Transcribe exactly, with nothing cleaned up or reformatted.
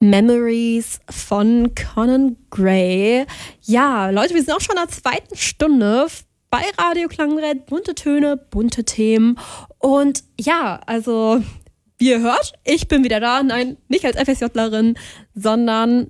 Memories von Conan Gray. Ja, Leute, wir sind auch schon in der zweiten Stunde bei Radio Klangbrett. Bunte Töne, bunte Themen. Und ja, also wie ihr hört, ich bin wieder da. Nein, nicht als FSJlerin, sondern